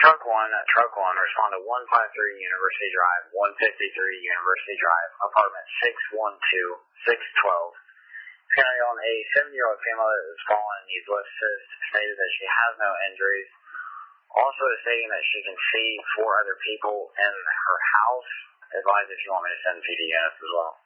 Truck 1, respond to 153 University Drive, 153 University Drive, apartment 612. Carry on a 70-year-old female that was fallen needs lift assist, stated that she has no injuries. Also stating that she can see 4 other people in her house. Advise if you want me to send PD units as well.